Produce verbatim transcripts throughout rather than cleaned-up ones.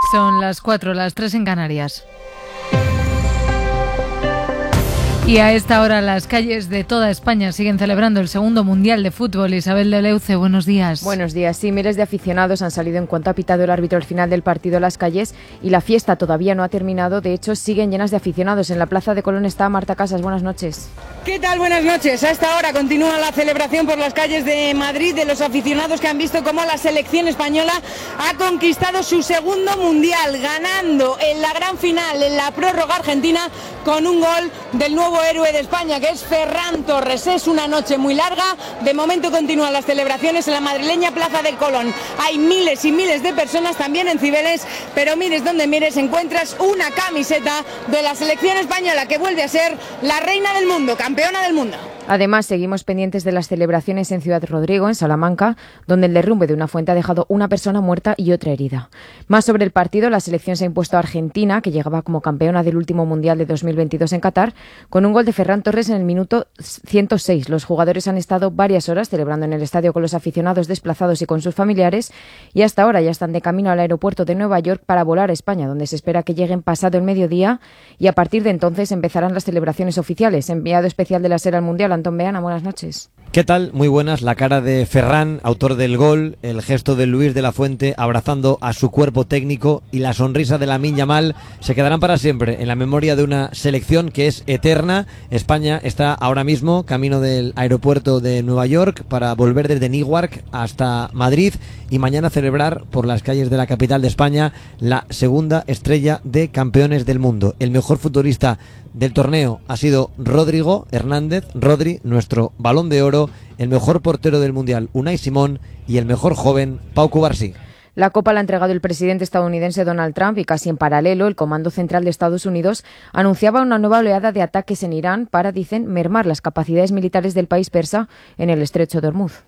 Son las cuatro, las tres en Canarias. Y a esta hora las calles de toda España siguen celebrando el segundo Mundial de Fútbol. Isabel de Leuce, buenos días. Buenos días. Sí, miles de aficionados han salido en cuanto ha pitado el árbitro al final del partido a las calles y la fiesta todavía no ha terminado. De hecho, siguen llenas de aficionados. En la Plaza de Colón está Marta Casas. Buenas noches. ¿Qué tal? Buenas noches. A esta hora continúa la celebración por las calles de Madrid de los aficionados que han visto cómo la selección española ha conquistado su segundo Mundial, ganando en la gran final, en la prórroga argentina, con un gol del nuevo héroe de España, que es Ferran Torres. Es una noche muy larga. De momento continúan las celebraciones en la madrileña Plaza de Colón. Hay miles y miles de personas también en Cibeles, pero mires donde mires encuentras una camiseta de la selección española que vuelve a ser la reina del mundo, campeona del mundo. Además, seguimos pendientes de las celebraciones en Ciudad Rodrigo, en Salamanca, donde el derrumbe de una fuente ha dejado una persona muerta y otra herida. Más sobre el partido, la selección se ha impuesto a Argentina, que llegaba como campeona del último Mundial de dos mil veintidós en Qatar, con un gol de Ferran Torres en el minuto ciento seis. Los jugadores han estado varias horas celebrando en el estadio con los aficionados desplazados y con sus familiares, y hasta ahora ya están de camino al aeropuerto de Nueva York para volar a España, donde se espera que lleguen pasado el mediodía, y a partir de entonces empezarán las celebraciones oficiales. Enviado especial de la SER al Mundial, Antón Beana, buenas noches. ¿Qué tal? Muy buenas. La cara de Ferran, autor del gol, el gesto de Luis de la Fuente abrazando a su cuerpo técnico y la sonrisa de Lamine Yamal se quedarán para siempre en la memoria de una selección que es eterna. España está ahora mismo camino del aeropuerto de Nueva York para volver desde Newark hasta Madrid y mañana celebrar por las calles de la capital de España la segunda estrella de campeones del mundo. El mejor futbolista del torneo ha sido Rodrigo Hernández, Rodri, nuestro Balón de Oro, el mejor portero del Mundial, Unai Simón, y el mejor joven, Pau Cubarsí. La copa la ha entregado el presidente estadounidense Donald Trump y casi en paralelo el Comando Central de Estados Unidos anunciaba una nueva oleada de ataques en Irán para, dicen, mermar las capacidades militares del país persa en el estrecho de Hormuz.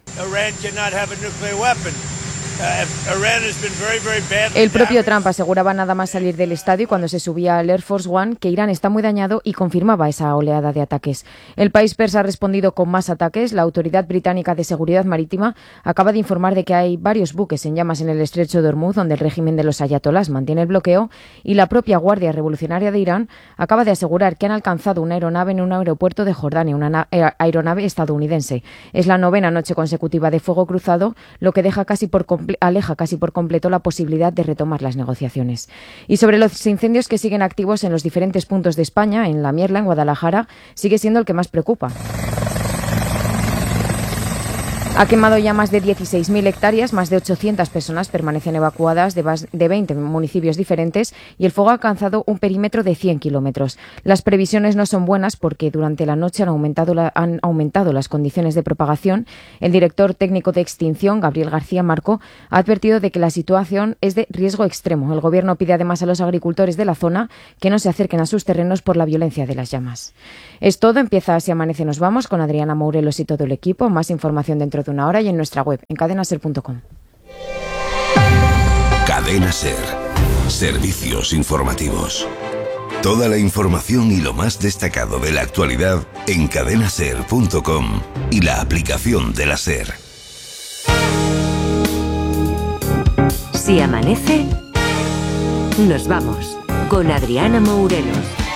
El propio Trump aseguraba nada más salir del estadio cuando se subía al Air Force One que Irán está muy dañado y confirmaba esa oleada de ataques. El país persa ha respondido con más ataques. La Autoridad Británica de Seguridad Marítima acaba de informar de que hay varios buques en llamas en el estrecho de Hormuz, donde el régimen de los ayatolás mantiene el bloqueo, y la propia Guardia Revolucionaria de Irán acaba de asegurar que han alcanzado una aeronave en un aeropuerto de Jordania, una aeronave estadounidense. Es la novena noche consecutiva de fuego cruzado, lo que deja casi por completo aleja casi por completo la posibilidad de retomar las negociaciones. Y sobre los incendios que siguen activos en los diferentes puntos de España, en La Mierla, en Guadalajara, sigue siendo el que más preocupa. Ha quemado ya más de dieciséis mil hectáreas, más de ochocientas personas permanecen evacuadas de veinte municipios diferentes y el fuego ha alcanzado un perímetro de cien kilómetros. Las previsiones no son buenas porque durante la noche han aumentado, la, han aumentado las condiciones de propagación. El director técnico de extinción, Gabriel García Marco, ha advertido de que la situación es de riesgo extremo. El Gobierno pide además a los agricultores de la zona que no se acerquen a sus terrenos por la violencia de las llamas. Es todo, empieza Así Amanece Nos Vamos con Adriana Mourelos y todo el equipo. Más información dentro de una hora y en nuestra web, en cadena ser punto com. Cadena Ser. Servicios informativos. Toda la información y lo más destacado de la actualidad en cadena ser punto com y la aplicación de la SER. Si amanece, nos vamos con Adriana Mourelos.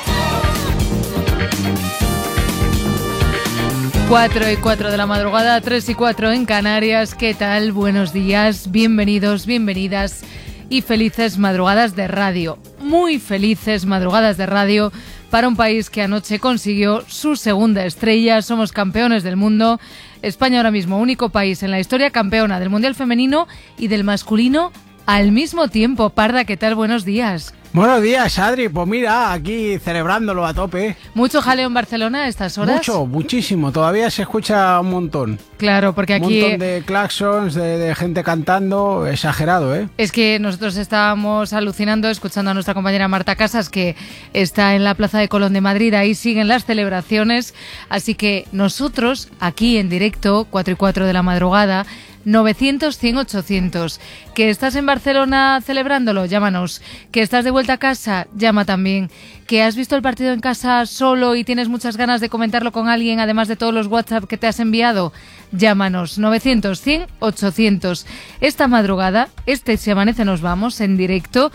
Cuatro y cuatro de la madrugada, tres y cuatro en Canarias. ¿Qué tal? Buenos días, bienvenidos, bienvenidas y felices madrugadas de radio. Muy felices madrugadas de radio para un país que anoche consiguió su segunda estrella. Somos campeones del mundo. España ahora mismo, único país en la historia campeona del Mundial Femenino y del masculino al mismo tiempo. Parda, ¿qué tal? Buenos días. Buenos días, Adri. Pues mira, aquí celebrándolo a tope. ¿Mucho jaleo en Barcelona a estas horas? Mucho, muchísimo. Todavía se escucha un montón. Claro, porque aquí... Un montón de claxons, de, de gente cantando. Exagerado, ¿eh? Es que nosotros estábamos alucinando escuchando a nuestra compañera Marta Casas, que está en la Plaza de Colón de Madrid. Ahí siguen las celebraciones. Así que nosotros, aquí en directo, cuatro y cuatro de la madrugada... novecientos, cien, ochocientos. ¿Que estás en Barcelona celebrándolo? Llámanos. ¿Que estás de vuelta a casa? Llama también. ¿Que has visto el partido en casa solo y tienes muchas ganas de comentarlo con alguien, además de todos los WhatsApp que te has enviado? Llámanos. novecientos, cien, ochocientos. Esta madrugada, este Si Amanece Nos Vamos, en directo,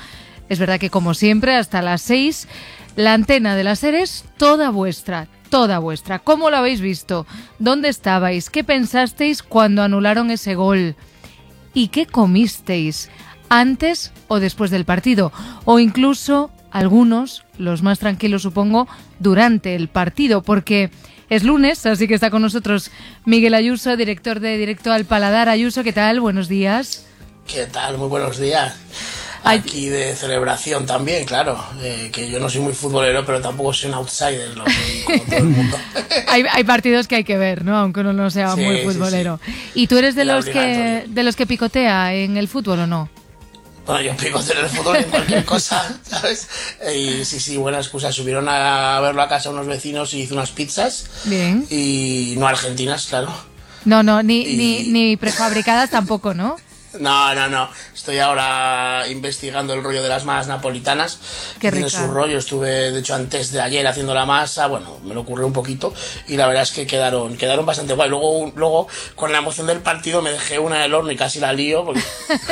Es verdad que, como siempre, hasta las seis, la antena de la SER es toda vuestra, toda vuestra. ¿Cómo lo habéis visto? ¿Dónde estabais? ¿Qué pensasteis cuando anularon ese gol? ¿Y qué comisteis antes o después del partido? O incluso algunos, los más tranquilos supongo, durante el partido, porque es lunes, así que está con nosotros Miguel Ayuso, director de Directo al Paladar. Ayuso, ¿qué tal? Buenos días. ¿Qué tal? Muy buenos días. Aquí de celebración también, claro, eh, que yo no soy muy futbolero, pero tampoco soy un outsider, lo que, como todo el mundo. hay, hay partidos que hay que ver, ¿no? Aunque uno no sea sí, muy futbolero. Sí, sí. ¿Y tú eres de los que de los que picotea en el fútbol o no? Bueno, yo picoteo en el fútbol en cualquier cosa, ¿sabes? Y sí, sí, buena excusa. Subieron a verlo a casa unos vecinos y hice unas pizzas. Bien. Y no argentinas, claro. No, no, ni, y... ni, ni prefabricadas tampoco, ¿no? No, no, no. Estoy ahora investigando el rollo de las masas napolitanas. Qué Tiene rica. su rollo. Estuve, de hecho, antes de ayer haciendo la masa. Bueno, me lo ocurrió un poquito. Y la verdad es que quedaron quedaron bastante guay. Luego, luego con la emoción del partido, me dejé una en el horno y casi la lío. Porque...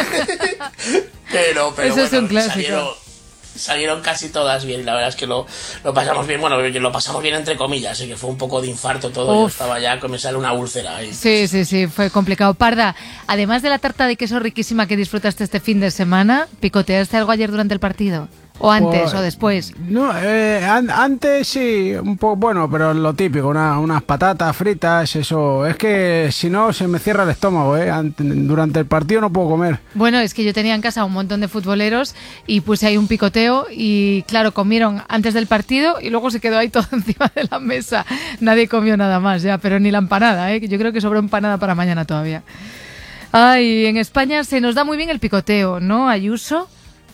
pero, pero Eso bueno, es un clásico. Salieron, salieron casi todas bien. Y la verdad es que lo, lo pasamos bien. Bueno, lo pasamos bien entre comillas. Así que fue un poco de infarto todo. Uf. Yo estaba ya que me sale una úlcera ahí. Sí, sí, sí, fue complicado. Parda, además de la tarta de queso riquísima que disfrutaste este fin de semana, ¿picoteaste algo ayer durante el partido? ¿O antes pues, o después? No, eh, an antes sí, un poco, bueno, pero lo típico, una, unas patatas fritas, eso. Es que si no se me cierra el estómago, ¿eh? Durante el partido no puedo comer. Bueno, es que yo tenía en casa un montón de futboleros y puse ahí un picoteo y claro, comieron antes del partido y luego se quedó ahí todo encima de la mesa. Nadie comió nada más ya, pero ni la empanada, ¿eh? Yo creo que sobró empanada para mañana todavía. Ay, en España se nos da muy bien el picoteo, ¿no, Ayuso?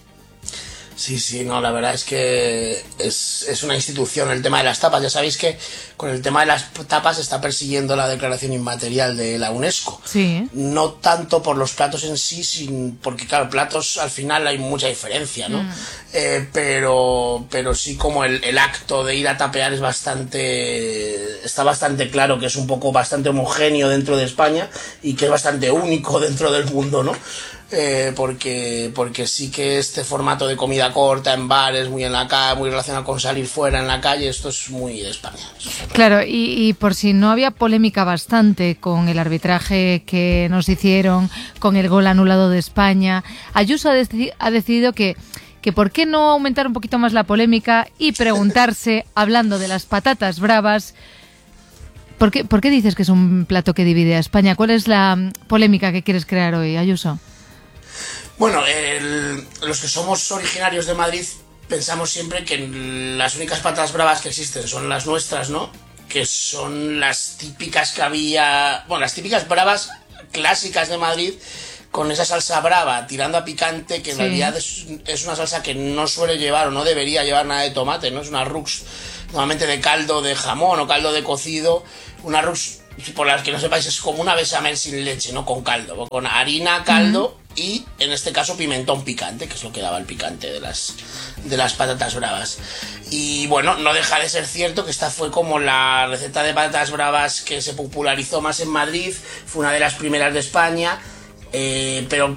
Sí, sí, no, la verdad es que es, es una institución el tema de las tapas. Ya sabéis que con el tema de las tapas se está persiguiendo la declaración inmaterial de la UNESCO. Sí. No tanto por los platos en sí, sin, porque claro, platos al final hay mucha diferencia, ¿no? Mm. Eh, pero, pero sí como el, el acto de ir a tapear es bastante, está bastante claro que es un poco bastante homogéneo dentro de España y que es bastante único dentro del mundo, ¿no? Eh, porque porque sí que este formato de comida corta en bares, muy en la calle, muy relacionado con salir fuera en la calle, esto es muy de España. Claro, y, y por si no había polémica bastante con el arbitraje que nos hicieron, con el gol anulado de España, Ayuso ha, deci ha decidido que, que por qué no aumentar un poquito más la polémica y preguntarse, hablando de las patatas bravas, ¿por qué, ¿por qué dices que es un plato que divide a España? ¿Cuál es la polémica que quieres crear hoy, Ayuso? Bueno, el, los que somos originarios de Madrid pensamos siempre que las únicas patatas bravas que existen son las nuestras, ¿no? Que son las típicas que había... Bueno, las típicas bravas clásicas de Madrid, con esa salsa brava tirando a picante, que en sí. realidad es, es una salsa que no suele llevar o no debería llevar nada de tomate, ¿no? Es una rux normalmente de caldo de jamón o caldo de cocido. Una rux, por las que no sepáis, es como una bechamel sin leche, ¿no? Con caldo, con harina, caldo... Mm. Y en este caso pimentón picante, que es lo que daba el picante de las, de las patatas bravas. Y bueno, no deja de ser cierto que esta fue como la receta de patatas bravas que se popularizó más en Madrid, fue una de las primeras de España, eh, pero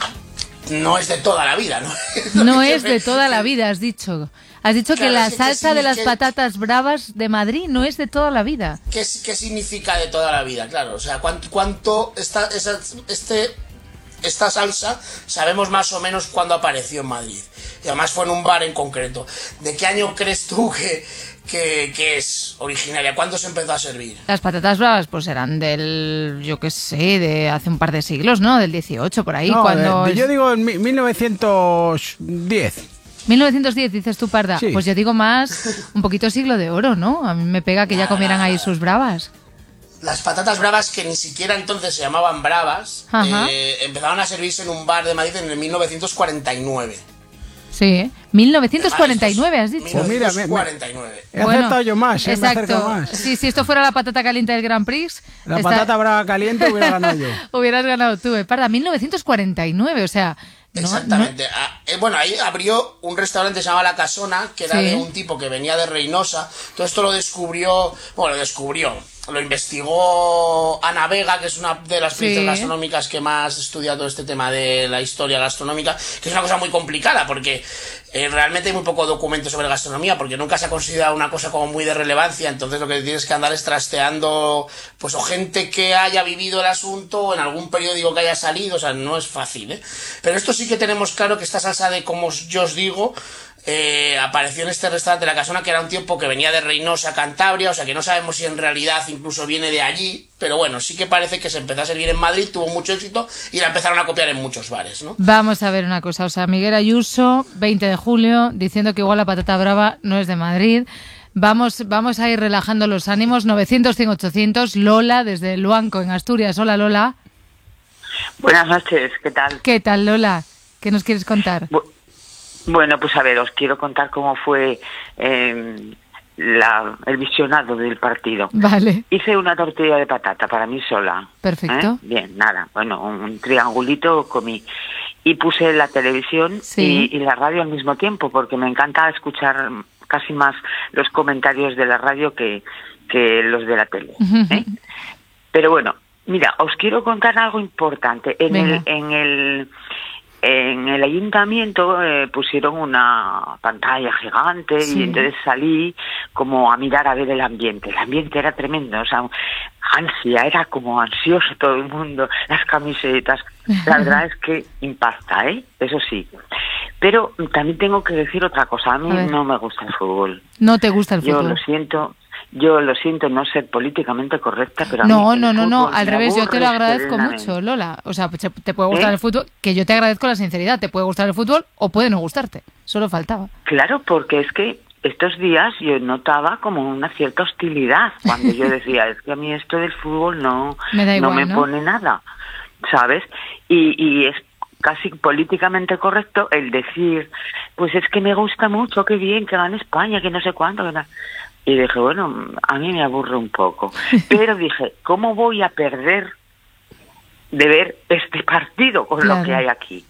no es de toda la vida, ¿no? No es de toda la vida, has dicho. Has dicho claro, que la salsa que de las que, patatas bravas de Madrid no es de toda la vida. ¿Qué, qué significa de toda la vida? Claro, o sea, ¿cuánto, cuánto está esa, este... Esta salsa sabemos más o menos cuándo apareció en Madrid. Y además fue en un bar en concreto. ¿De qué año crees tú que, que, que es originaria? ¿Cuándo se empezó a servir? Las patatas bravas pues eran del, yo qué sé, de hace un par de siglos, ¿no? Del dieciocho, por ahí. No, cuando de, de, yo digo en mil novecientos diez. mil novecientos diez, dices tú, Parda. Sí. Pues yo digo más, un poquito siglo de oro, ¿no? A mí me pega que ya comieran ahí sus bravas. Las patatas bravas, que ni siquiera entonces se llamaban bravas, eh, empezaron a servirse en un bar de Madrid en el mil novecientos cuarenta y nueve. Sí, mil novecientos cuarenta y nueve has dicho. mil novecientos cuarenta y nueve. He acertado bueno, yo más, eh, exacto. Me más. Sí, si esto fuera la patata caliente del Grand Prix... La está... patata brava caliente hubiera ganado yo. Hubieras ganado tú, eh, Parda, mil novecientos cuarenta y nueve, o sea... No, Exactamente. No... Ah, eh, bueno, ahí abrió un restaurante que se llamaba La Casona, que era sí. de un tipo que venía de Reynosa. Todo esto lo descubrió... Bueno, lo descubrió... lo investigó Ana Vega, que es una de las periodistas Sí. gastronómicas que más estudia todo este tema de la historia gastronómica, que es una cosa muy complicada, porque eh, realmente hay muy poco documento sobre gastronomía, porque nunca se ha considerado una cosa como muy de relevancia, entonces lo que tienes que andar es trasteando, pues, o gente que haya vivido el asunto, o en algún periódico que haya salido, o sea, no es fácil, ¿eh? Pero esto sí que tenemos claro que esta salsa de, como yo os digo, Eh, apareció en este restaurante La Casona, que era un tiempo que venía de Reynosa, Cantabria, o sea que no sabemos si en realidad incluso viene de allí, pero bueno, sí que parece que se empezó a servir en Madrid, tuvo mucho éxito y la empezaron a copiar en muchos bares, ¿no? Vamos a ver una cosa, o sea, Miguel Ayuso, veinte de julio, diciendo que igual la patata brava no es de Madrid. Vamos, vamos a ir relajando los ánimos. Novecientos, cien, ochocientos. Lola, desde Luanco, en Asturias. Hola, Lola. Buenas noches, ¿qué tal? ¿Qué tal, Lola? ¿Qué nos quieres contar? Bu bueno, pues a ver, os quiero contar cómo fue eh, la, el visionado del partido. Vale. Hice una tortilla de patata para mí sola. Perfecto. ¿eh? Bien, nada, bueno, un, un triangulito comí. Y puse la televisión Sí. y, y la radio al mismo tiempo, porque me encanta escuchar casi más los comentarios de la radio que, que los de la tele. ¿eh? Pero bueno, mira, os quiero contar algo importante. En Venga. el, en el en el ayuntamiento eh, pusieron una pantalla gigante Sí. y entonces salí como a mirar a ver el ambiente. El ambiente era tremendo, o sea, ansia, era como ansioso todo el mundo, las camisetas. La verdad es que impacta, ¿eh? Eso sí. Pero también tengo que decir otra cosa. A mí A ver. no me gusta el fútbol. No te gusta el Yo fútbol. lo siento. Yo lo siento no ser políticamente correcta, pero a No, mí el no, no, no, fútbol al me revés, yo te lo aburre agradezco serenamente. mucho, Lola. O sea, pues, te puede gustar ¿Eh? el fútbol, que yo te agradezco la sinceridad. Te puede gustar el fútbol o puede no gustarte. Solo faltaba. Claro, porque es que estos días yo notaba como una cierta hostilidad cuando yo decía, es que a mí esto del fútbol no Me da igual, no me ¿no? pone nada, ¿sabes? Y, y es casi políticamente correcto el decir, pues es que me gusta mucho, qué bien, que gane España, que no sé cuánto, que no. Y dije, bueno, a mí me aburre un poco. Pero dije, ¿cómo voy a perder de ver este partido con Claro. lo que hay aquí?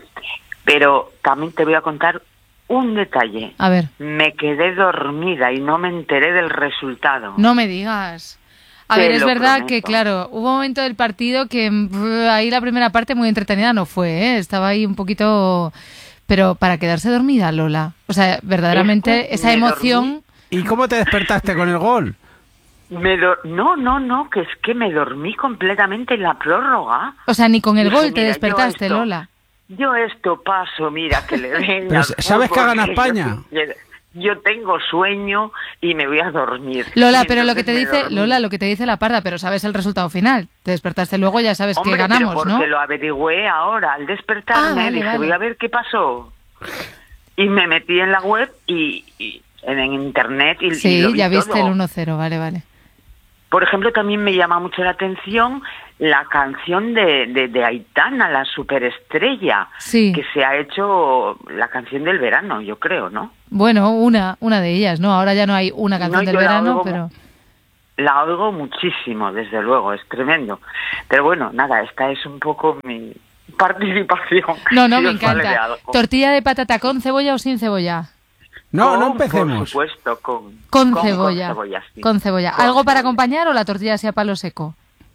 Pero también te voy a contar un detalle. A ver, Me quedé dormida y no me enteré del resultado. no me digas. A Te ver, es lo verdad prometo. que, claro, hubo un momento del partido que brr, ahí la primera parte muy entretenida no fue, ¿eh? Estaba ahí un poquito... Pero para quedarse dormida, Lola. O sea, verdaderamente Es que esa me emoción... ¿Y cómo te despertaste con el gol? Me do- no, no, no, que es que me dormí completamente en la prórroga. O sea, ni con el Dije, gol te mira, yo despertaste, esto- Lola. Yo esto paso, mira, que le venga. Pero al ¿sabes que fútbol, gana yo- España? Yo, yo tengo sueño y me voy a dormir. Lola, Y pero lo que te entonces me dice, dormí. Lola, lo que te dice la parda, pero sabes el resultado final. Te despertaste luego, ya sabes Hombre, que ganamos, pero ¿no? porque lo averigüé ahora, al despertarme, Ah, vale, dije, vale. voy a ver qué pasó. Y me metí en la web y, y en, en internet y, y Sí, lo vi ya viste todo. el uno cero, vale, vale. Por ejemplo, también me llama mucho la atención la canción de, de, de Aitana, la superestrella, Sí. que se ha hecho la canción del verano, yo creo, ¿no? Bueno, una, una de ellas, ¿no? Ahora ya no hay una canción No, del yo la verano, oigo pero... La oigo muchísimo, desde luego, es tremendo. Pero bueno, nada, esta es un poco mi participación. No, no, si me os vale de encanta. algo. ¿Tortilla de patata con cebolla o sin cebolla? No, Con, no empecemos. Por supuesto, con, Con, con- cebolla. Con cebolla, sí. Con cebolla. Con ¿Algo para cebolla. acompañar o la tortilla sea palo seco?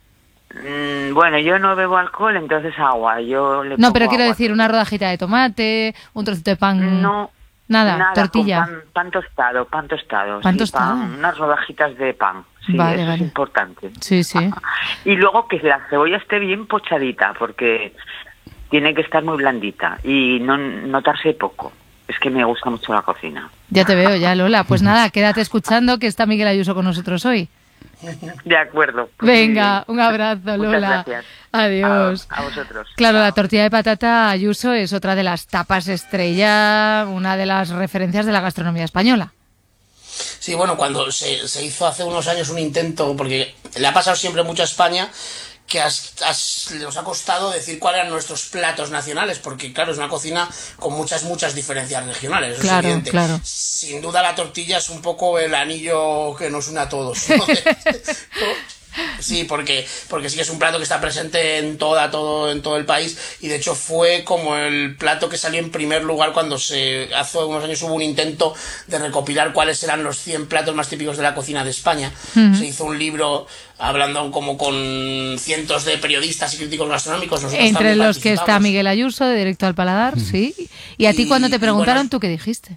Mm, bueno, yo no bebo alcohol, entonces agua. Yo le No, pongo pero quiero agua. decir, una rodajita de tomate, un trocito de pan... No. Nada, tortilla. con pan, pan tostado, pan tostado. Pan sí, tostado. pan- unas rodajitas de pan. Sí, Vale, eso vale. es importante. Sí, sí. Y luego que la cebolla esté bien pochadita, porque tiene que estar muy blandita y no notarse poco. Es que me gusta mucho la cocina. Ya te veo, ya, Lola. Pues nada, quédate escuchando que está Miguel Ayuso con nosotros hoy. De acuerdo. Venga, un abrazo, Muchas Lola. gracias. Adiós. A, a vosotros. Claro, la tortilla de patata Ayuso es otra de las tapas estrella, una de las referencias de la gastronomía española. Sí, bueno, cuando se, se hizo hace unos años un intento, porque le ha pasado siempre mucho a España, que has, has- nos ha costado decir cuáles eran nuestros platos nacionales, porque claro, es una cocina con muchas, muchas diferencias regionales, eso Claro, es evidente. claro. Sin duda la tortilla es un poco el anillo que nos une a todos, ¿no? Sí, porque, porque sí que es un plato que está presente en toda, todo, en todo el país, y de hecho fue como el plato que salió en primer lugar cuando se hace unos años hubo un intento de recopilar cuáles eran los cien platos más típicos de la cocina de España. Uh-huh. Se hizo un libro hablando como con cientos de periodistas y críticos gastronómicos. Nosotros entre los que está Miguel Ayuso, de Directo al Paladar, uh-huh. sí. Y a ti, cuando te preguntaron, bueno, ¿tú qué dijiste?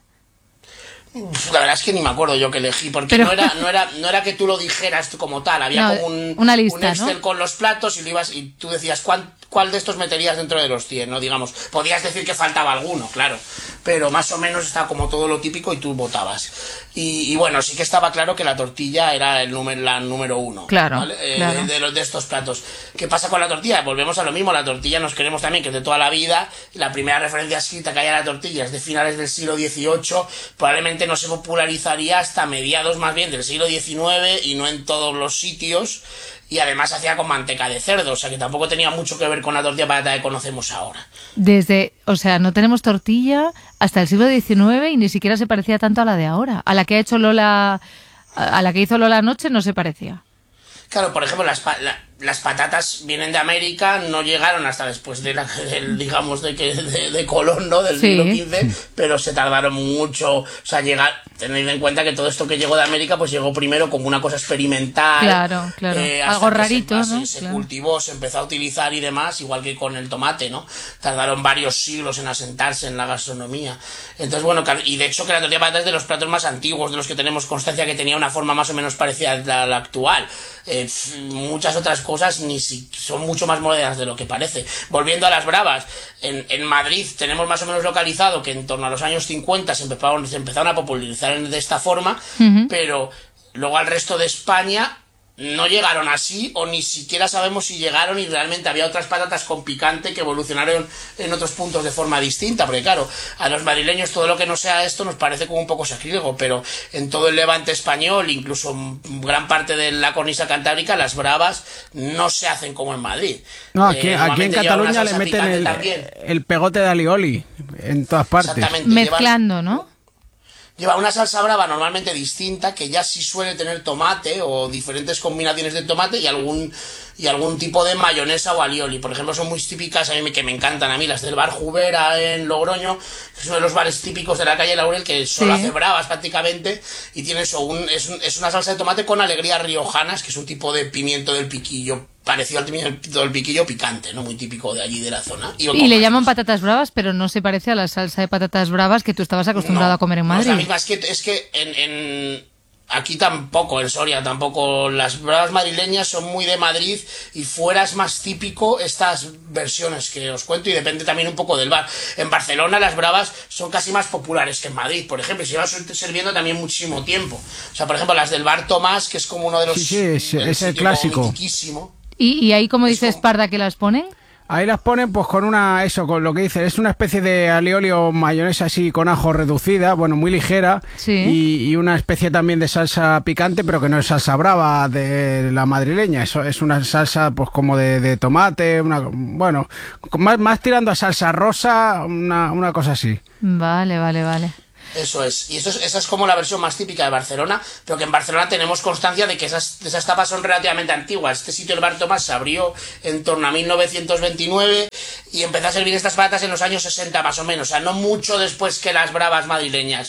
La verdad es que ni me acuerdo yo que elegí, porque Pero... no era no era no era que tú lo dijeras como tal, había no, como un, una lista, un Excel, ¿no?, con los platos, y lo ibas y tú decías cuál, cuál de estos meterías dentro de los cien, ¿no? Digamos, podías decir que faltaba alguno, claro, pero más o menos estaba como todo lo típico y tú votabas. Y, y bueno, sí que estaba claro que la tortilla era el número, la número uno, claro, ¿vale? eh, claro. De, de, los, de estos platos. ¿Qué pasa con la tortilla? Volvemos a lo mismo, la tortilla nos queremos también, que es de toda la vida. La primera referencia escrita que hay a la tortilla es de finales del siglo dieciocho, probablemente no se popularizaría hasta mediados más bien del siglo diecinueve y no en todos los sitios, y además se hacía con manteca de cerdo, o sea que tampoco tenía mucho que ver con la tortilla patata que conocemos ahora. Desde, o sea, no tenemos tortilla hasta el siglo diecinueve y ni siquiera se parecía tanto a la de ahora. A la que ha hecho Lola, a la que hizo Lola anoche no se parecía. Claro, por ejemplo, las, la, las patatas vienen de América, no llegaron hasta después de la, del, digamos, de que de, de Colón, ¿no?, del siglo quince, pero se tardaron mucho, o sea, llegar, tened en cuenta que todo esto que llegó de América, pues llegó primero como una cosa experimental. Claro, claro, eh, algo rarito, se, ¿no? Se, claro. se cultivó, se empezó a utilizar y demás, igual que con el tomate, ¿no? Tardaron varios siglos en asentarse en la gastronomía. Entonces, bueno, y de hecho que la tortilla de patata es de los platos más antiguos, de los que tenemos constancia que tenía una forma más o menos parecida a la, a la actual. Eh, muchas otras cosas ni si, son mucho más modernas de lo que parece. Volviendo a las bravas, en, en Madrid tenemos más o menos localizado que en torno a los años cincuenta se empezaron, se empezaron a popularizar de esta forma, uh-huh. pero luego al resto de España no llegaron así, o ni siquiera sabemos si llegaron y realmente había otras patatas con picante que evolucionaron en otros puntos de forma distinta, porque claro, a los madrileños todo lo que no sea esto nos parece como un poco sacrílego, pero en todo el levante español, incluso gran parte de la cornisa cantábrica, las bravas no se hacen como en Madrid. No, aquí, eh, aquí en Cataluña le meten el, el pegote de alioli en todas partes. Mezclando, llevan, ¿no? Lleva una salsa brava normalmente distinta, que ya sí suele tener tomate o diferentes combinaciones de tomate y algún y algún tipo de mayonesa o alioli. Por ejemplo, son muy típicas, a mí que me encantan a mí, las del bar Jubera en Logroño, que es uno de los bares típicos de la calle Laurel, que solo sí. hace bravas prácticamente, y tiene eso, un, es, un, es una salsa de tomate con alegrías riojanas, que es un tipo de pimiento del piquillo, parecido al pimiento del piquillo picante, ¿no? Muy típico de allí de la zona. Y, y le llaman patatas bravas, pero no se parece a la salsa de patatas bravas que tú estabas acostumbrado no, a comer en Madrid. No es la misma, es que, es que en, en aquí tampoco, en Soria tampoco, las bravas madrileñas son muy de Madrid y fuera es más típico estas versiones que os cuento, y depende también un poco del bar. En Barcelona las bravas son casi más populares que en Madrid, por ejemplo, y se llevan sirviendo también muchísimo tiempo. O sea, por ejemplo, las del bar Tomás, que es como uno de los... Sí, sí, es, es el clásico. ¿Y, y ahí, como dice Esparda, que las ponen? Ahí las ponen pues con una, eso, con lo que dice, es una especie de alioli o mayonesa así con ajo reducida, bueno, muy ligera, sí. y, y una especie también de salsa picante, pero que no es salsa brava de la madrileña, eso es una salsa pues como de, de tomate, una, bueno, más, más tirando a salsa rosa, una, una cosa así. Vale, vale, vale. Eso es, y eso es, esa es como la versión más típica de Barcelona, pero que en Barcelona tenemos constancia de que esas, de esas tapas son relativamente antiguas. Este sitio, el Bar Tomás, se abrió en torno a mil novecientos veintinueve y empezó a servir estas patatas en los años sesenta más o menos, o sea, no mucho después que las bravas madrileñas.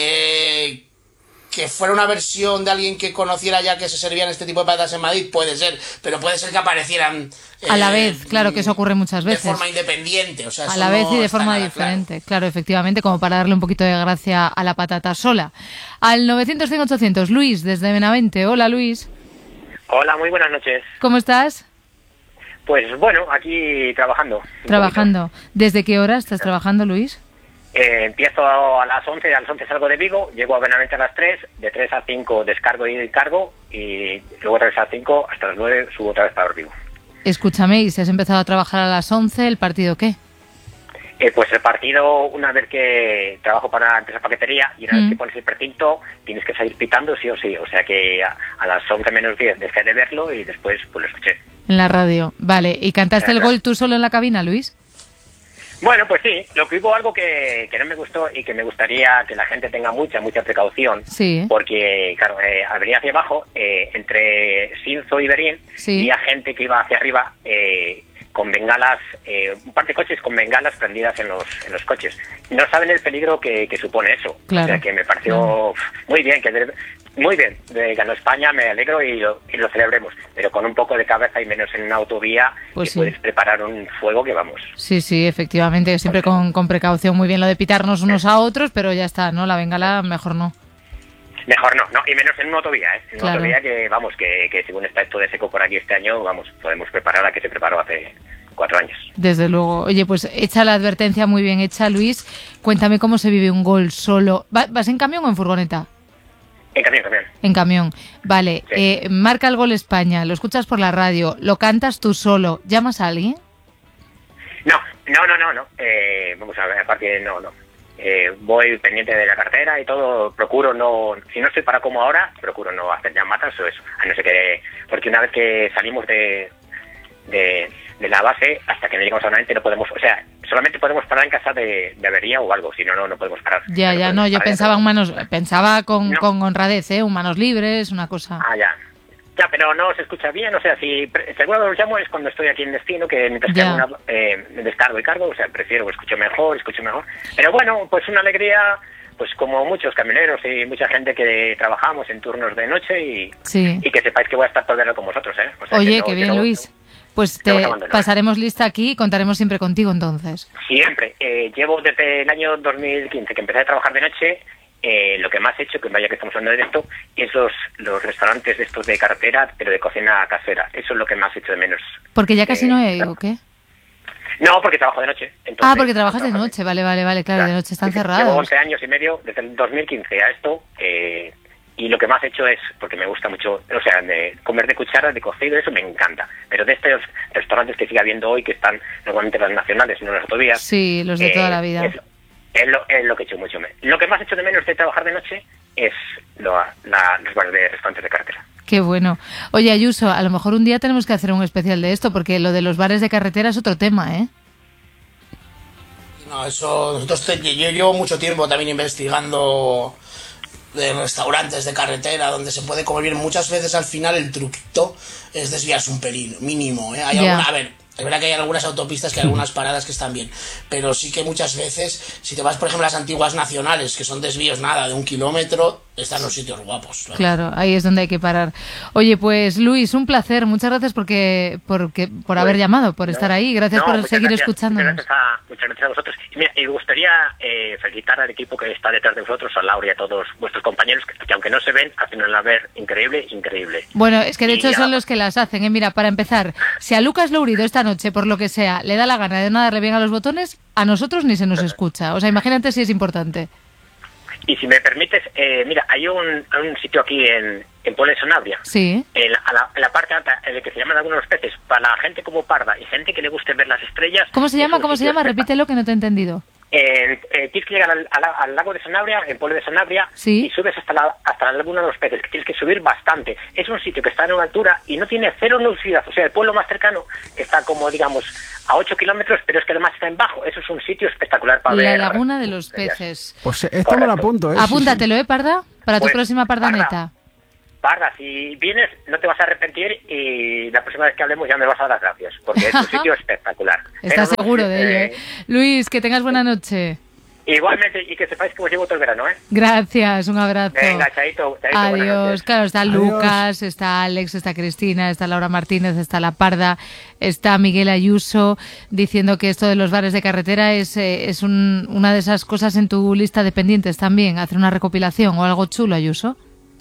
Eh... Que fuera una versión de alguien que conociera ya que se servían este tipo de patatas en Madrid, puede ser, pero puede ser que aparecieran eh, a la vez, claro, que eso ocurre muchas veces. De forma independiente, o sea, a la vez no y de forma diferente, claro. claro, efectivamente, como para darle un poquito de gracia a la patata sola. Al novecientos cien ochocientos, Luis, desde Benavente. Hola, Luis. Hola, muy buenas noches. ¿Cómo estás? Pues bueno, aquí trabajando. Trabajando. ¿Desde qué hora estás trabajando, Luis? Eh, empiezo a las once, a las once salgo de Vigo, llego a Benavente a las tres, de tres a cinco descargo y cargo, y luego otra vez a las cinco hasta las nueve subo otra vez para Vigo. Escúchame, ¿y si has empezado a trabajar a las once, el partido qué? Eh, pues el partido, una vez que trabajo para la empresa paquetería y una mm. vez que pones el precinto, tienes que salir pitando sí o sí, o sea que a, a las once menos diez dejé de verlo y después pues lo escuché. En la radio, vale. ¿Y cantaste el gol tú solo en la cabina, Luis? Bueno, pues sí, lo que hubo algo que, que no me gustó y que me gustaría que la gente tenga mucha, mucha precaución, sí. porque, claro, eh, venía hacia abajo, eh, entre Sinzo y Berín, sí. había gente que iba hacia arriba eh, con bengalas, eh, un par de coches con bengalas prendidas en los, en los coches. No saben el peligro que, que supone eso. Claro. O sea, que me pareció claro. muy bien, que de, muy bien, de ganó España, me alegro y lo, y lo celebremos, pero con un poco de cabeza y menos en una autovía, pues que sí. puedes preparar un fuego que vamos. Sí, sí, efectivamente, siempre con, con precaución, muy bien lo de pitarnos unos a otros, pero ya está, ¿no? La bengala mejor no. Mejor no, no, y menos en una autovía, ¿eh? En una claro. autovía que, vamos, que, que según está esto de seco por aquí este año, vamos, podemos preparar a que se preparó hace cuatro años. Desde luego. Oye, pues hecha la advertencia, muy bien hecha, Luis. Cuéntame cómo se vive un gol solo. ¿Vas en camión o en furgoneta? En camión, camión. En camión. Vale, sí. eh, marca el gol España, lo escuchas por la radio, lo cantas tú solo, ¿llamas a alguien? No, no, no, no, no. Eh, vamos a ver, aparte, no, no. Eh, voy pendiente de la cartera y todo, procuro no, si no estoy para como ahora, procuro no hacer llamadas o eso, a no ser que, porque una vez que salimos de, de, de la base, hasta que no llegamos a una mente no podemos, o sea, solamente podemos parar en casa de, de avería o algo, si no, no, no podemos parar. Ya, no ya, no, yo parar, pensaba en manos, pensaba con, no. con honradez, ¿eh? Un manos libres, una cosa. Ah, ya. Ya, pero no se escucha bien, o sea, si seguro los llamo es cuando estoy aquí en destino, que mientras que hago una eh, descargo y cargo, o sea, prefiero, escucho mejor, escucho mejor. Pero bueno, pues una alegría, pues como muchos camioneros y mucha gente que trabajamos en turnos de noche y, sí. y que sepáis que voy a estar todo el día con vosotros, ¿eh? O sea, Oye, que no, qué bien, no, Luis. Pues te pasaremos lista aquí y contaremos siempre contigo entonces. Siempre. Eh, llevo desde el año dos mil quince que empecé a trabajar de noche. Eh, lo que más he hecho, que vaya que estamos hablando de esto, es los, los restaurantes de estos de carretera, pero de cocina casera. Eso es lo que más he hecho de menos. Porque ya casi eh, no hay, ¿o qué? No, porque trabajo de noche. Entonces, ah, porque trabajas de noche, vale, vale, vale, claro, claro. De noche están cerrados. Llevo once años y medio, desde el dos mil quince a esto, eh, y lo que más he hecho es, porque me gusta mucho, o sea, de comer de cuchara, de cocido, eso me encanta. Pero de estos restaurantes que sigue habiendo hoy, que están normalmente las nacionales, no las autovías. Sí, los de eh, toda la vida. Es, Es lo, es lo que he hecho mucho. Lo que más he hecho de menos de trabajar de noche es lo, la, los bares de restaurantes de carretera. Qué bueno. Oye, Ayuso, a lo mejor un día tenemos que hacer un especial de esto, porque lo de los bares de carretera es otro tema, ¿eh? No, eso... Nosotros te, yo llevo mucho tiempo también investigando de restaurantes de carretera donde se puede comer bien. Muchas veces al final el truquito es desviarse un pelín, mínimo, ¿eh? Hay yeah. alguna... A ver... Es verdad que hay algunas autopistas, que hay algunas paradas que están bien, pero sí que muchas veces, si te vas por ejemplo a las antiguas nacionales, que son desvíos nada de un kilómetro, están los sitios guapos. Claro. claro, ahí es donde hay que parar. Oye, pues Luis, un placer, muchas gracias porque, porque por haber pues, llamado, por no, estar ahí, gracias no, por seguir gracias, escuchándonos. Muchas gracias, a, muchas gracias a vosotros. Y mira, me gustaría eh, felicitar al equipo que está detrás de vosotros, a Laura y a todos vuestros compañeros, que, que aunque no se ven, hacen una labor increíble, increíble. Bueno, es que de y hecho ya... son los que las hacen, ¿eh? Mira, para empezar, si a Lucas Lourido esta noche, por lo que sea, le da la gana de no darle bien a los botones, a nosotros ni se nos escucha. O sea, imagínate si es importante. Y si me permites, eh, mira, hay un, un sitio aquí en, en Puebla de Sanabria, sí. en, a la, en la parte alta, en el que se llaman algunos peces, para la gente como Parda y gente que le guste ver las estrellas. ¿Cómo se llama? ¿Cómo se llama? Repítelo que no te he entendido. Eh, eh, tienes que llegar al, al, al lago de Sanabria, en Puebla de Sanabria, ¿sí? y subes hasta la, hasta la laguna de los peces, que tienes que subir bastante. Es un sitio que está en una altura y no tiene cero luminosidad. O sea, el pueblo más cercano está como, digamos, a ocho kilómetros, pero es que además está en bajo. Eso es un sitio espectacular para la ver. La laguna de los peces. Pues esto me lo apunto, ¿eh? Apúntatelo, ¿eh, Parda? Para pues, tu próxima Pardaneta. Parda, si vienes no te vas a arrepentir y la próxima vez que hablemos ya me vas a dar las gracias, porque es un sitio espectacular. Estás pero, seguro de ello, ¿eh? Luis, que tengas buena noche. Igualmente, y que sepáis que os llevo todo el verano, ¿eh? Gracias, un abrazo. Venga, chaito. chaito Adiós. Claro, está Adiós. Lucas, está Alex, está Cristina, está Laura Martínez, está La Parda, está Miguel Ayuso, diciendo que esto de los bares de carretera es, eh, es un, una de esas cosas en tu lista de pendientes también, hacer una recopilación o algo chulo, Ayuso.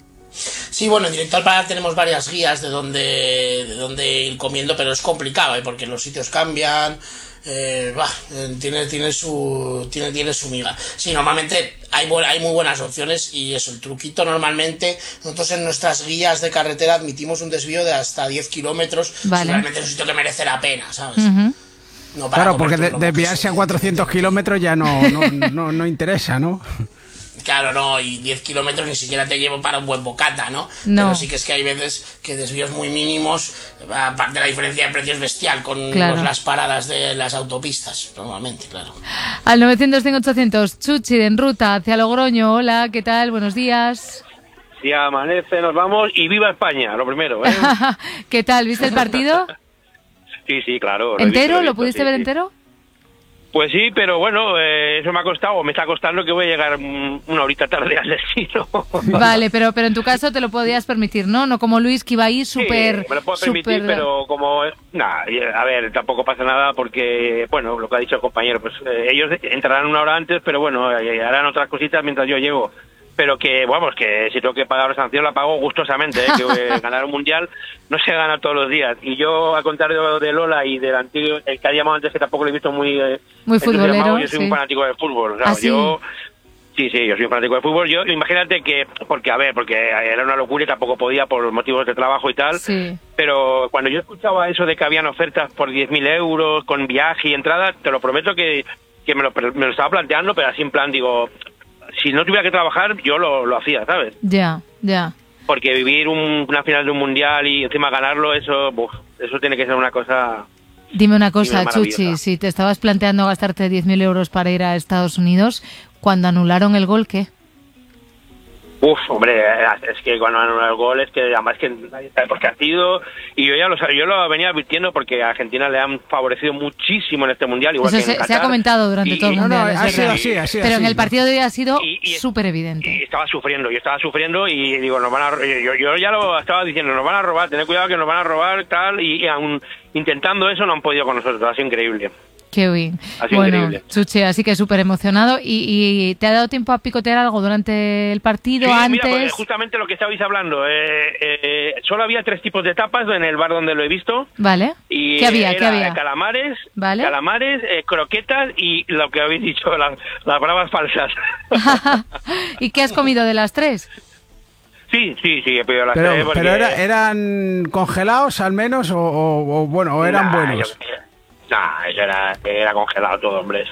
Sí, bueno, en Directo al Parar tenemos varias guías de dónde, de dónde ir comiendo, pero es complicado, ¿eh? Porque los sitios cambian. Eh, bah, tiene, tiene su tiene, tiene su miga. Sí, normalmente hay, hay muy buenas opciones y eso, el truquito normalmente, nosotros en nuestras guías de carretera admitimos un desvío de hasta diez kilómetros, vale. Si realmente es un sitio que merece la pena, ¿sabes? Uh-huh. No para claro, porque de, desviarse a cuatrocientos kilómetros ya no, no, no, no interesa, ¿no? Claro, no, y diez kilómetros ni siquiera te llevo para un buen bocata, ¿no? No. Pero sí que es que hay veces que desvíos muy mínimos, aparte de la diferencia de precios bestial con Claro. pues, las paradas de las autopistas, normalmente, claro. Al novecientos cinco ochocientos, Chuchi de En Ruta hacia Logroño. Hola, ¿qué tal? Buenos días. Si amanece, nos vamos y viva España, lo primero, ¿eh? ¿Qué tal? ¿Viste el partido? Sí, sí, claro. lo he ¿Entero? visto, lo he ¿Lo visto, pudiste sí, ver sí. entero? Pues sí, pero bueno, eh, eso me ha costado, o me está costando que voy a llegar mm, una horita tarde al destino. Vale, pero, pero en tu caso te lo podías permitir, ¿no? No como Luis, que iba ahí súper... Sí, me lo puedo permitir, súper- pero como... Nada, a ver, tampoco pasa nada porque, bueno, lo que ha dicho el compañero, pues eh, ellos entrarán una hora antes, pero bueno, eh, harán otras cositas mientras yo llego. Pero que, vamos, que si tengo que pagar la sanción la pago gustosamente, ¿eh? Que eh, ganar un mundial no se gana todos los días. Y yo, al contrario de Lola y del antiguo, el que ha llamado antes, que tampoco lo he visto muy... Eh, Muy entusiasmado, futbolero, yo soy sí. un fanático del fútbol, o sea, ¿Ah, sí? yo... Sí, sí, yo soy un fanático de fútbol. Yo, imagínate que, porque, a ver, porque era una locura y tampoco podía por motivos de trabajo y tal, Sí. pero cuando yo escuchaba eso de que habían ofertas por diez mil euros, con viaje y entrada, te lo prometo que, que me, lo, me lo estaba planteando, pero así en plan, digo, si no tuviera que trabajar, yo lo, lo hacía, ¿sabes? Ya, ya. Porque vivir un- una final de un mundial y encima ganarlo, eso, buf, eso tiene que ser una cosa... Dime una cosa, Dime, maravillosa. Chuchi, si te estabas planteando gastarte diez mil euros para ir a Estados Unidos, cuando anularon el gol, ¿qué? Uf, hombre, es que cuando anulan el gol es que además que nadie sabe por qué ha sido, y yo ya lo sab- yo lo venía advirtiendo porque a Argentina le han favorecido muchísimo en este mundial, igual Eso que en se, se ha Qatar. comentado durante Y- todo el No, no, mundial. es ha sido verdad. así, ha sido Pero así, en el ¿no? partido de hoy ha sido Y- y- súper evidente. Y estaba sufriendo, yo estaba sufriendo y digo, nos van a, ro- yo, yo ya lo estaba diciendo, nos van a robar, tened cuidado que nos van a robar, tal, y, y aún intentando eso no han podido con nosotros, ha sido increíble. Qué bien. Ha sido Bueno, increíble. Chuchi, así que súper emocionado. ¿Y, y te ha dado tiempo a picotear algo durante el partido, Sí, antes? mira, pues, justamente lo que estabais hablando, eh, eh, solo había tres tipos de tapas en el bar donde lo he visto. Vale. Y ¿Qué había? era ¿Qué había? calamares, Vale. calamares, eh, croquetas y lo que habéis dicho, las, las bravas falsas. ¿Y qué has comido de las tres? Sí, sí, sí, he pedido las tres Pero, porque... pero era- ¿eran congelados al menos o, o- o, bueno, o eran Nah, buenos? yo qué sé. Nah, eso era, era congelado todo, hombre.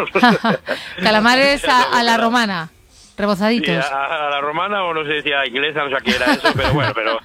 Calamares a, a la romana, Sí, rebozaditos. a, a la romana o no sé si a la inglesa, no sé a qué era eso, pero bueno, pero,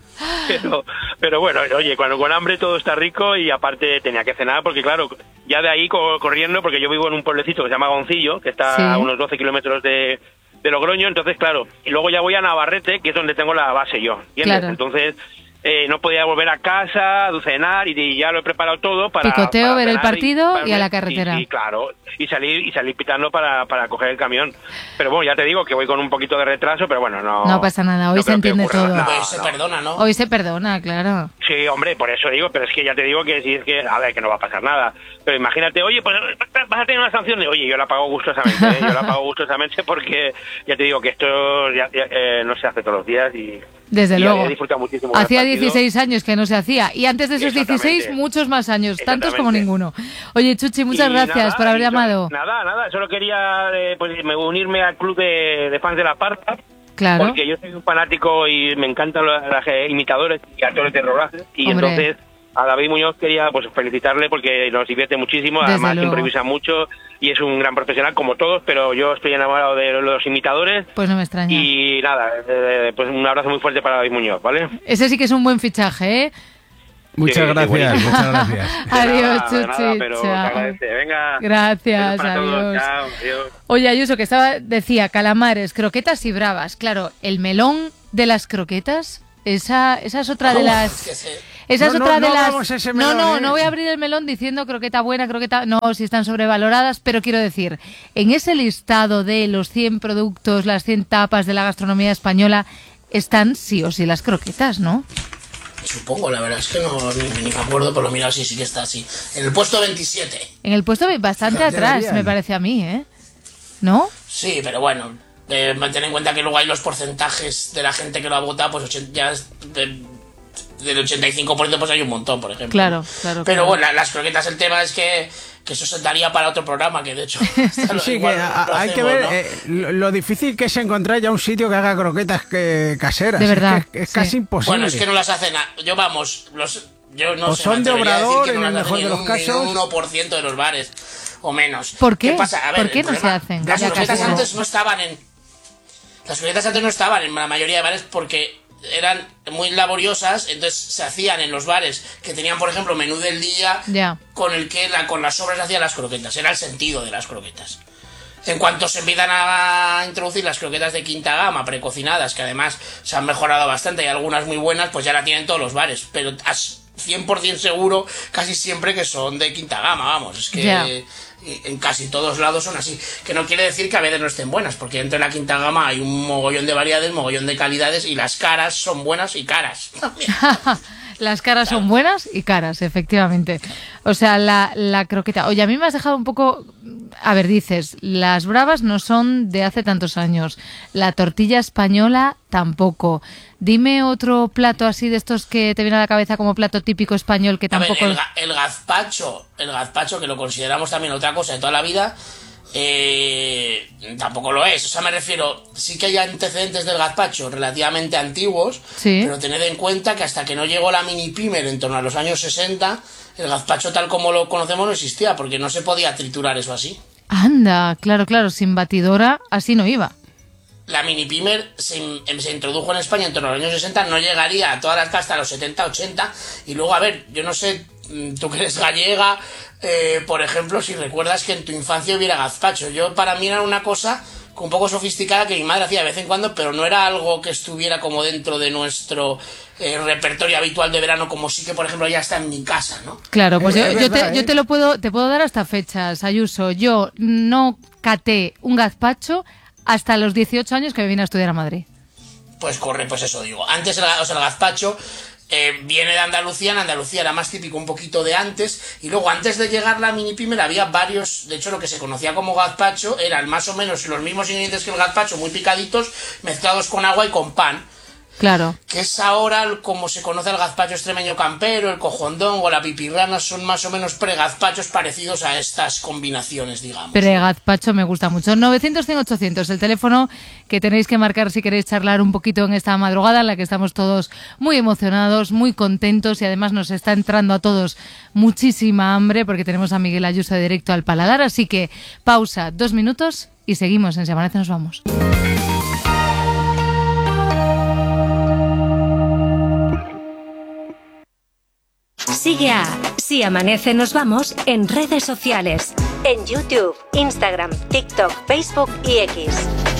pero, pero bueno, oye, cuando con hambre todo está rico y aparte tenía que cenar porque claro, ya de ahí co- corriendo, porque yo vivo en un pueblecito que se llama Goncillo, que está Sí. a unos doce kilómetros de, de Logroño, entonces claro, y luego ya voy a Navarrete, que es donde tengo la base yo, ¿entiendes? Claro. Entonces... Eh, no podía volver a casa, cenar y, y ya lo he preparado todo para... Picoteo, para ver el cenar partido para- y a la carretera. Sí, sí, claro, y salir y salir pitando para, para coger el camión. Pero bueno, ya te digo que voy con un poquito de retraso, pero bueno, no... No pasa nada, hoy no se creo que entiende ocurra todo. nada. Hoy se perdona, ¿no? Hoy se perdona, claro. Sí, hombre, por eso digo, pero es que ya te digo que si es que, a ver, que no va a pasar nada. Pero imagínate, oye, pues vas a tener una sanción de, oye, yo la pago gustosamente, ¿eh? Yo la pago gustosamente porque ya te digo que esto ya- ya, eh, no se hace todos los días y... Desde y luego. he disfrutado muchísimo con el Hacía partido. dieciséis años que no se hacía. Y antes de esos Exactamente. dieciséis, muchos más años. Tantos como Exactamente. ninguno. Oye, Chuchi, muchas Y gracias nada, por haber y solo- llamado. Nada, nada, solo quería eh, pues, me- unirme al club de, de fans de La Parta. Claro. Porque yo soy un fanático y me encantan los, los, eh, imitadores y actores de rodaje. Y Hombre. entonces a David Muñoz quería pues felicitarle porque nos divierte muchísimo. Desde Además luego. improvisa mucho y es un gran profesional como todos, pero yo estoy enamorado de los imitadores. Pues no me extraña. Y nada, eh, pues un abrazo muy fuerte para David Muñoz, ¿vale? Ese sí que es un buen fichaje, ¿eh? Muchas Sí, sí, gracias, buenísimo. muchas gracias. De Adiós, nada, de Chuchi. nada, pero se Chao. agradece. Venga. Gracias, Besos para todos. adiós. Chao, adiós. Oye, Ayuso, que estaba, decía calamares, croquetas y bravas. Claro, el melón de las croquetas, esa, esa es otra de Uf, las... que se- Esa es No, no, otra de no las... abramos ese no, melón, no, ¿eh? no voy a abrir el melón diciendo croqueta buena, croqueta... No, si están sobrevaloradas, pero quiero decir, en ese listado de los cien productos, las cien tapas de la gastronomía española, están sí o sí las croquetas, ¿no? Supongo, la verdad es que no ni, ni me acuerdo, pero mira, sí, sí que está así. En el puesto veintisiete. En el puesto bastante Ya atrás, deberían. me parece a mí, ¿eh? ¿No? Sí, pero bueno, eh, ten en cuenta que luego hay los porcentajes de la gente que lo ha votado, pues ochen- ya es de- del ochenta y cinco por ciento pues hay un montón, por ejemplo. Claro, claro. Pero claro. bueno, la- las croquetas, el tema es que, que eso se daría para otro programa, que de hecho... hasta lo- Sí, que igual a- lo hay que hacemos, ver ¿no? eh, lo, lo difícil que es encontrar ya un sitio que haga croquetas que, caseras. De Es verdad, que Es, es sí. casi imposible. Bueno, es que no las hacen... a- Yo, vamos, los... Yo no O sé, son me de atrevería a decir obrador, que no en el las hacen mejor ni de en los un- ni en casos. un uno por ciento de los bares, o menos. ¿Por qué? pasa? A ver, ¿Por qué el no se problema- hacen? Las Ya croquetas casi no. antes no estaban en... Las croquetas antes no estaban en la mayoría de bares porque eran muy laboriosas, entonces se hacían en los bares que tenían, por ejemplo, menú del día, yeah. con el que la, con las sobras hacían las croquetas. Era el sentido de las croquetas. En cuanto se empiezan a introducir las croquetas de quinta gama, precocinadas, que además se han mejorado bastante, y algunas muy buenas, pues ya la tienen todos los bares, pero cien por ciento seguro casi siempre que son de quinta gama, vamos, es que yeah. en casi todos lados son así, que no quiere decir que a veces no estén buenas, porque dentro de la quinta gama hay un mogollón de variedades, mogollón de calidades, y las caras son buenas y caras. Las caras claro. son buenas y caras, efectivamente. O sea, la, la croqueta... Oye, a mí me has dejado un poco... A ver, dices, las bravas no son de hace tantos años. La tortilla española tampoco. Dime otro plato así de estos que te viene a la cabeza como plato típico español que tampoco... A ver, el, el gazpacho, el gazpacho, que lo consideramos también otra cosa de toda la vida... Eh, tampoco lo es, o sea, me refiero, sí que hay antecedentes del gazpacho relativamente antiguos, sí. pero tened en cuenta que hasta que no llegó la mini pimer en torno a los años sesenta, el gazpacho tal como lo conocemos no existía, porque no se podía triturar eso así. Anda, claro, claro, sin batidora así no iba. La mini pimer se, se introdujo en España en torno a los años sesenta, no llegaría a todas las casas hasta los setenta, ochenta, y luego, a ver, yo no sé, tú que eres gallega, eh, por ejemplo, si recuerdas que en tu infancia hubiera gazpacho. Yo, para mí era una cosa un poco sofisticada que mi madre hacía de vez en cuando, pero no era algo que estuviera como dentro de nuestro eh, repertorio habitual de verano, como sí que, por ejemplo, ya está en mi casa, ¿no? Claro, pues yo, es yo, verdad, te, ¿eh? yo te lo puedo, te puedo dar hasta fechas, Ayuso. Yo no caté un gazpacho hasta los dieciocho años que me vine a estudiar a Madrid. Pues corre, pues eso digo. Antes el, o sea, el gazpacho eh, viene de Andalucía. En Andalucía era más típico un poquito de antes. Y luego, antes de llegar la mini pimer, había varios. De hecho, lo que se conocía como gazpacho eran más o menos los mismos ingredientes que el gazpacho, muy picaditos, mezclados con agua y con pan. Claro. Que es ahora como se conoce el gazpacho extremeño campero, el cojondongo, la pipirrana, son más o menos pregazpachos parecidos a estas combinaciones, digamos. Pregazpacho me gusta mucho. novecientos, cien, ochocientos, el teléfono que tenéis que marcar si queréis charlar un poquito en esta madrugada en la que estamos todos muy emocionados, muy contentos, y además nos está entrando a todos muchísima hambre porque tenemos a Miguel Ayuso de Directo al Paladar. Así que pausa, dos minutos y seguimos. En Si Amanece nos vamos. Sigue a Si Amanece Nos Vamos en redes sociales, en YouTube, Instagram, TikTok, Facebook y X.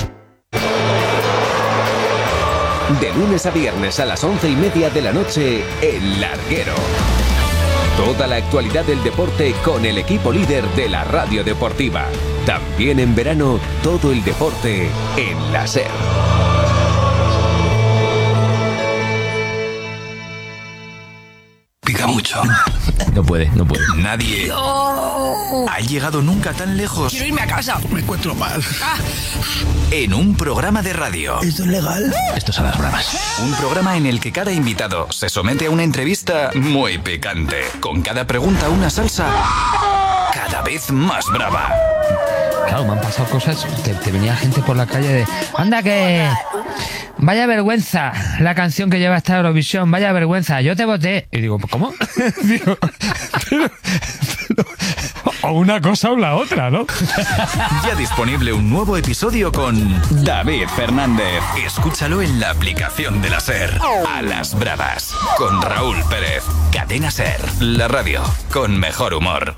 De lunes a viernes a las once y media de la noche, El Larguero. Toda la actualidad del deporte con el equipo líder de la radio deportiva. También en verano, todo el deporte en la SER. Pica mucho. No puede, no puede. Nadie no. ha llegado nunca tan lejos. Quiero irme a casa. Me encuentro mal. Ah. En un programa de radio. ¿Esto es legal? Esto es a las bravas. Un programa en el que cada invitado se somete a una entrevista muy picante. Con cada pregunta una salsa cada vez más brava. Claro, me han pasado cosas. Te, te venía gente por la calle de... ¡Anda que... Vaya vergüenza la canción que lleva esta Eurovisión! ¡Vaya vergüenza! Yo te voté. Y digo, ¿cómo? digo, pero, pero, o una cosa o la otra, ¿no? Ya disponible un nuevo episodio con David Fernández. Escúchalo en la aplicación de la SER. A las bravas. Con Raúl Pérez. Cadena SER. La radio con mejor humor.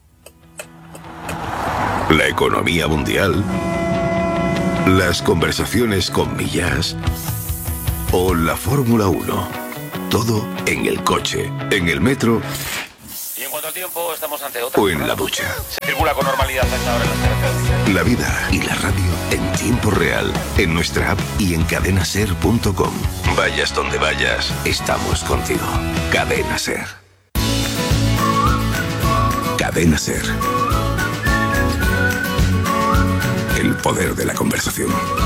La economía mundial, las conversaciones con Millas o la Fórmula uno. Todo en el coche, en el metro y en cuanto al tiempo estamos ante otra o en la ducha. Se circula con normalidad hasta ahora en las carreteras. La vida y la radio en tiempo real, en nuestra app y en cadena ser punto com. Vayas donde vayas, estamos contigo. Cadena SER. Cadena SER. El poder de la conversación.